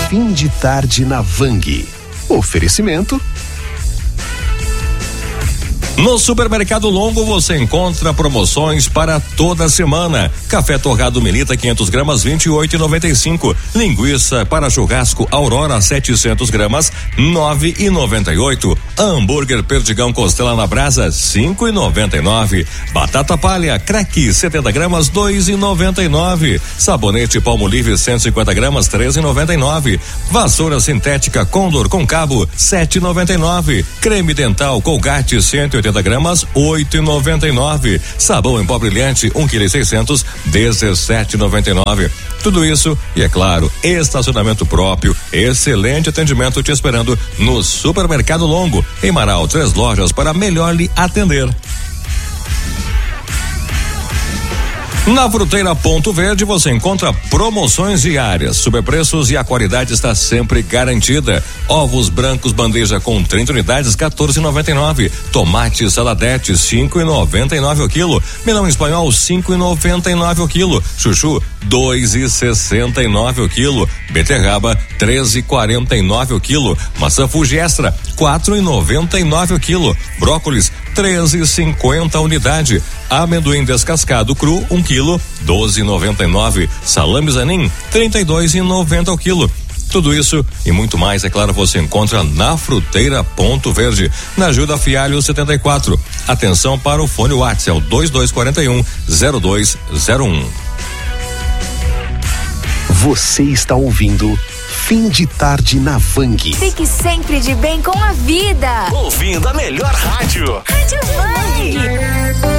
Fim de tarde na Vang. Oferecimento. No Supermercado Longo você encontra promoções para toda semana. Café torrado Melita 500 gramas 28,95. Linguiça para churrasco Aurora 700 gramas 9,98. Hambúrguer Perdigão Costela na Brasa 5,99. Batata palha Crack 70 gramas 2,99. Sabonete Palmolive 150 gramas 13,99. Vassoura sintética Condor com cabo 7,99. Creme dental Colgate 180 gramas 8,99. Sabão em pó brilhante 1,6 kg 17,99. Tudo isso e é claro, estacionamento próprio, excelente atendimento te esperando no Supermercado Longo. Em Marau, 3 lojas para melhor lhe atender. Na Fruteira Ponto Verde você encontra promoções diárias, superpreços e a qualidade está sempre garantida. Ovos brancos bandeja com 30 unidades 14,99. Tomate saladete 5,99 o quilo. Melão espanhol 5,99 o quilo. Chuchu 2,69 o quilo. Beterraba 13,49 o quilo. Maçã Fuji Extra 4,99 o quilo. Brócolis 13,50 a unidade. Amendoim descascado cru 1 quilo 12,99. Salame Zanin 32,90 o quilo. Tudo isso e muito mais, é claro, você encontra na Fruteira Ponto Verde, na Ajuda Fialho 74. Atenção para o fone WhatsApp, é o 2241-0201. Você está ouvindo Fim de Tarde na Vang. Fique sempre de bem com a vida. Ouvindo a melhor rádio. Rádio Vang.